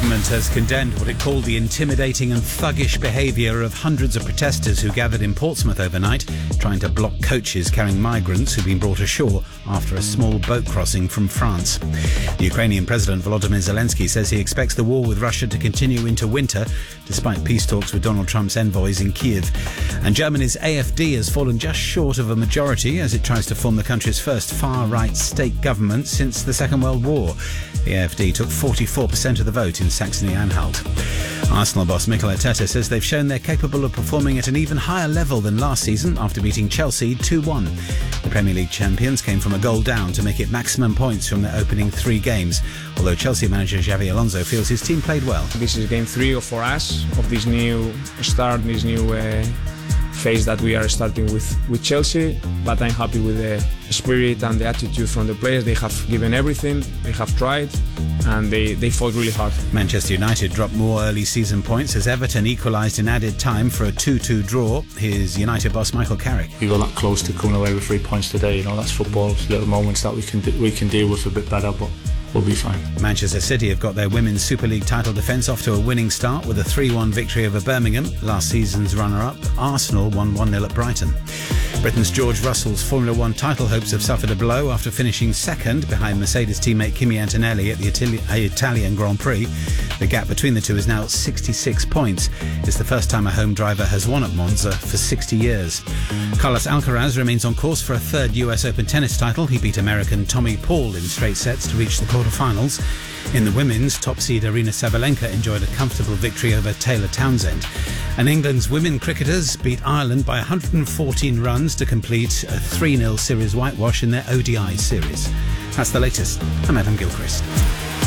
Government has condemned what it called the intimidating and thuggish behaviour of hundreds of protesters who gathered in Portsmouth overnight, trying to block coaches carrying migrants who've been brought ashore after a small boat crossing from France. The Ukrainian President Volodymyr Zelensky says he expects the war with Russia to continue into winter, despite peace talks with Donald Trump's envoys in Kiev. And Germany's AfD has fallen just short of a majority as it tries to form the country's first far-right state government since the Second World War. The AfD took 44% of the vote in Saxony-Anhalt. Arsenal boss Mikel Arteta says they've shown they're capable of performing at an even higher level than last season after beating Chelsea 2-1. The Premier League champions came from a goal down to make it maximum points from their opening 3 games, although Chelsea manager Xabi Alonso feels his team played well. This is game 3 for us of this new start, this new phase that we are starting with Chelsea, but I'm happy with the spirit and the attitude from the players. They have given everything, they have tried, and they fought really hard. Manchester United dropped more early season points as Everton equalised in added time for a 2-2 draw. Here's United boss Michael Carrick. We got that close to coming away with 3 points today. You know, that's football. It's little moments that we can deal with a bit better, but we'll be fine. Manchester City have got their Women's Super League title defence off to a winning start with a 3-1 victory over Birmingham. Last season's runner-up, Arsenal, won 1-0 at Brighton. Britain's George Russell's Formula One title hopes have suffered a blow after finishing second behind Mercedes teammate Kimi Antonelli at the Italian Grand Prix. The gap between the two is now 66 points. It's the first time a home driver has won at Monza for 60 years. Carlos Alcaraz remains on course for a third US Open tennis title. He beat American Tommy Paul in straight sets to reach the quarterfinals. In the women's, top seed Aryna Sabalenka enjoyed a comfortable victory over Taylor Townsend. And England's women cricketers beat Ireland by 114 runs to complete a 3-0 series whitewash in their ODI series. That's the latest. I'm Adam Gilchrist.